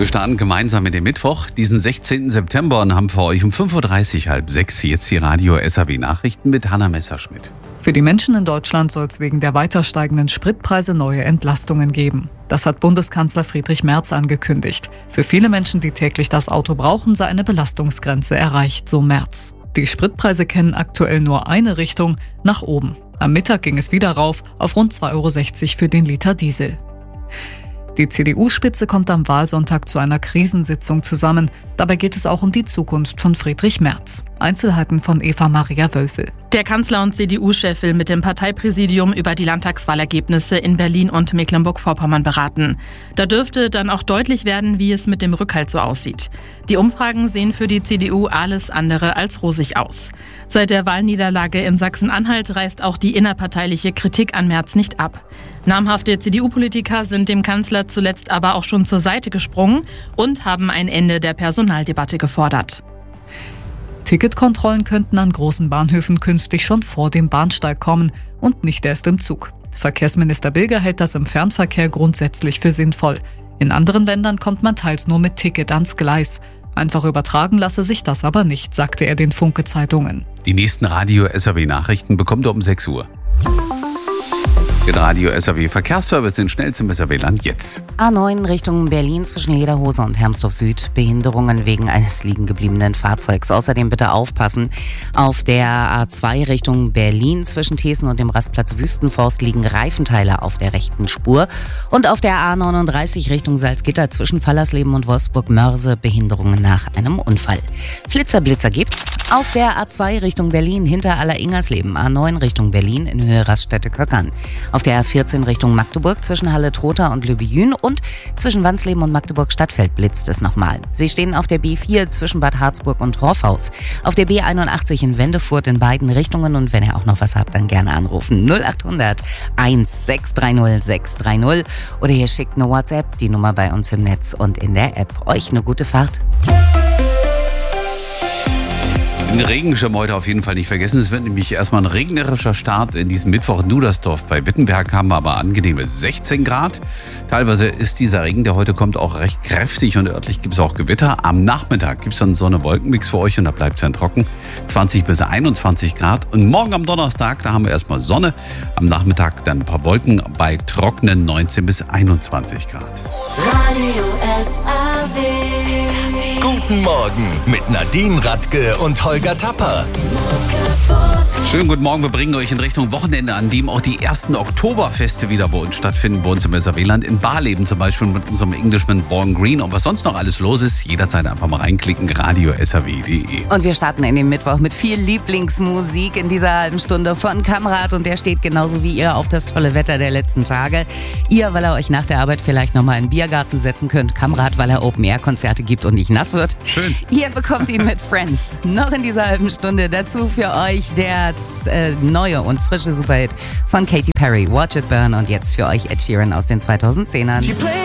Wir starten gemeinsam mit dem Mittwoch, diesen 16. September, und haben für euch um 5.30 Uhr, halb 6 jetzt die Radio SAW Nachrichten mit Hanna Messerschmidt. Für die Menschen in Deutschland soll es wegen der weiter steigenden Spritpreise neue Entlastungen geben. Das hat Bundeskanzler Friedrich Merz angekündigt. Für viele Menschen, die täglich das Auto brauchen, sei eine Belastungsgrenze erreicht, so Merz. Die Spritpreise kennen aktuell nur eine Richtung, nach oben. Am Mittag ging es wieder rauf auf rund 2,60 € für den Liter Diesel. Die CDU-Spitze kommt am Wahlsonntag zu einer Krisensitzung zusammen. Dabei geht es auch um die Zukunft von Friedrich Merz. Einzelheiten von Eva-Maria Wölfel. Der Kanzler und CDU-Chef will mit dem Parteipräsidium über die Landtagswahlergebnisse in Berlin und Mecklenburg-Vorpommern beraten. Da dürfte dann auch deutlich werden, wie es mit dem Rückhalt so aussieht. Die Umfragen sehen für die CDU alles andere als rosig aus. Seit der Wahlniederlage in Sachsen-Anhalt reißt auch die innerparteiliche Kritik an Merz nicht ab. Namhafte CDU-Politiker sind dem Kanzler zuletzt aber auch schon zur Seite gesprungen und haben ein Ende der Personaldebatte gefordert. Ticketkontrollen könnten an großen Bahnhöfen künftig schon vor dem Bahnsteig kommen und nicht erst im Zug. Verkehrsminister Bilger hält das im Fernverkehr grundsätzlich für sinnvoll. In anderen Ländern kommt man teils nur mit Ticket ans Gleis. Einfach übertragen lasse sich das aber nicht, sagte er den Funke-Zeitungen. Die nächsten Radio SAW Nachrichten bekommt ihr um 6 Uhr. Den Radio SAW Verkehrsservice in schnellstem SAW-Land jetzt. A9 Richtung Berlin zwischen Lederhose und Hermsdorf Süd. Behinderungen wegen eines liegengebliebenen Fahrzeugs. Außerdem bitte aufpassen. Auf der A2 Richtung Berlin zwischen Thesen und dem Rastplatz Wüstenforst liegen Reifenteile auf der rechten Spur. Und auf der A39 Richtung Salzgitter zwischen Fallersleben und Wolfsburg-Mörse Behinderungen nach einem Unfall. Blitzer gibt's. Auf der A2 Richtung Berlin hinter Aller-Ingersleben. A9 Richtung Berlin in Höhe Raststätte-Köckern. Auf der A14 Richtung Magdeburg zwischen Halle-Trotha und Lübejün und zwischen Wansleben und Magdeburg-Stadtfeld blitzt es nochmal. Sie stehen auf der B4 zwischen Bad Harzburg und Torfhaus. Auf der B81 in Wendefurt in beiden Richtungen, und wenn ihr auch noch was habt, dann gerne anrufen. 0800 1630 630 oder ihr schickt eine WhatsApp, die Nummer bei uns im Netz und in der App. Euch eine gute Fahrt. Den Regenschirm heute auf jeden Fall nicht vergessen. Es wird nämlich erstmal ein regnerischer Start in diesem Mittwoch in Dudersdorf. Bei Wittenberg haben wir aber angenehme 16 Grad. Teilweise ist dieser Regen, der heute kommt, auch recht kräftig und örtlich gibt es auch Gewitter. Am Nachmittag gibt es dann Sonne-Wolkenmix für euch und da bleibt es dann trocken. 20 bis 21 Grad. Und morgen am Donnerstag, da haben wir erstmal Sonne. Am Nachmittag dann ein paar Wolken bei trockenen 19 bis 21 Grad. Radio SAW. Guten Morgen mit Nadine Radke und Holger Tapper. Schönen guten Morgen, wir bringen euch in Richtung Wochenende, an dem auch die ersten Oktoberfeste wieder bei uns stattfinden, bei uns im SAW-Land, in Barleben zum Beispiel mit unserem Englishman Born Green. Und was sonst noch alles los ist, jederzeit einfach mal reinklicken, radio-saw.de. Und wir starten in den Mittwoch mit viel Lieblingsmusik in dieser halben Stunde von Kamrat, und der steht genauso wie ihr auf das tolle Wetter der letzten Tage. Ihr, weil er euch nach der Arbeit vielleicht nochmal in den Biergarten setzen könnt. Kamrat, weil er Open-Air-Konzerte gibt und nicht nass wird. Schön. Ihr bekommt ihn mit Friends noch in dieser halben Stunde. Dazu für euch der neue und frische Superhit von Katy Perry, Watch It Burn, und jetzt für euch Ed Sheeran aus den 2010ern.